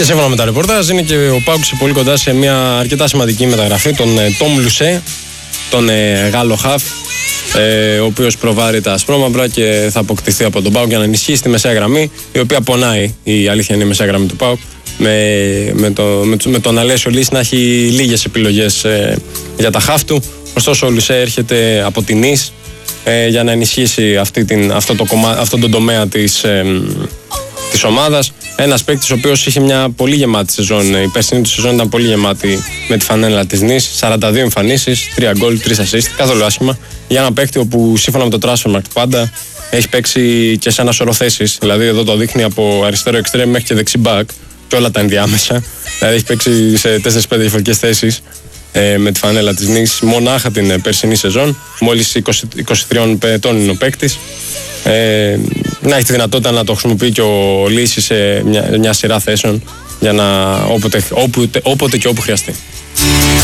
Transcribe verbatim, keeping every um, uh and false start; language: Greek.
Και σύμφωνα με τα ρεπορτάζ είναι και ο ΠΑΟΚ σε πολύ κοντά σε μια αρκετά σημαντική μεταγραφή, τον Τόμ Λουσέ, τον ε, Γάλλο χαφ, ε, ο οποίος προβάρει τα ασπρόμαυρα και θα αποκτηθεί από τον ΠΑΟΚ για να ενισχύσει τη μεσαία γραμμή, η οποία πονάει, η αλήθεια είναι η μεσαία γραμμή του ΠΑΟΚ, με, με, το, με, με τον Αλέσιο Λύση να έχει λίγες επιλογές ε, για τα χαφ του. Ωστόσο ο Λουσέ έρχεται από την Νις ε, για να ενισχύσει αυτή την, αυτό το κομμά, αυτόν τον τομέα της, ε, της ομάδας. Ένας παίκτης ο οποίος είχε μια πολύ γεμάτη σεζόν. Η περσινή του σεζόν ήταν πολύ γεμάτη με τη φανέλα της Νις. σαράντα δύο εμφανίσεις, τρία γκολ, τρία assist. Καθόλου άσχημα. Για ένα παίκτη όπου σύμφωνα με το Transfermarkt πάντα έχει παίξει και σε ένα σωρό θέσεις. Δηλαδή εδώ το δείχνει από αριστερό εξτρέμ μέχρι και δεξί back και όλα τα ενδιάμεσα. Δηλαδή έχει παίξει σε τέσσερις πέντε διαφορετικές θέσεις ε, με τη φανέλα της Νις μονάχα την περσινή σεζόν. Μόλις είκοσι, είκοσι τριών ετών είναι ο παίκτης. Ε, να έχει τη δυνατότητα να το χρησιμοποιεί και ο Λύση σε μια, μια σειρά θέσεων για να όποτε, όποτε, όποτε και όπου χρειαστεί.